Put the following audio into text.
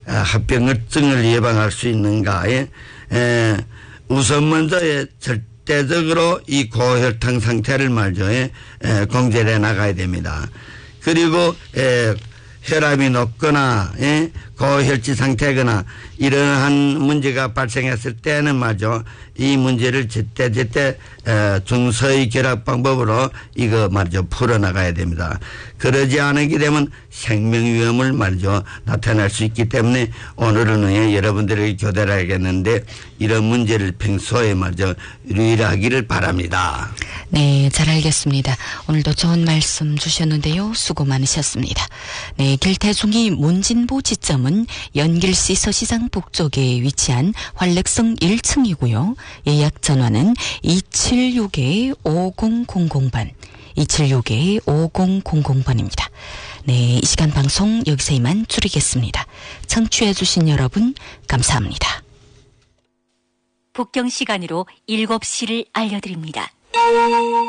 합병증을 예방할 수 있는가. 우선 먼저 절대적으로 이 고혈당 상태를 말죠. 공제해 나가야 됩니다. 그리고 혈압이 높거나 고혈脂상태거나 이러한 문제가 발생했을 때는 말이죠. 이 문제를 제때 중서의 결합 방법으로 이거 말이죠. 풀어나가야 됩니다. 그러지 않게 되면 생명 위험을 말이죠. 나타날 수 있기 때문에 오늘은 여러분들에게 교대를 하겠는데 이런 문제를 평소에 말이죠. 유의하기를 바랍니다. 네, 잘 알겠습니다. 오늘도 좋은 말씀 주셨는데요. 수고 많으셨습니다. 네, 길태중이 문진보 지점은 연길시 서시장 북쪽에 위치한 활력성 1층이고요. 예약 전화는 276-5000번, 276-5000번입니다. 네, 이 시간 방송 여기서 이만 줄이겠습니다. 청취해 주신 여러분 감사합니다. 북경 시간으로 7시를 알려드립니다.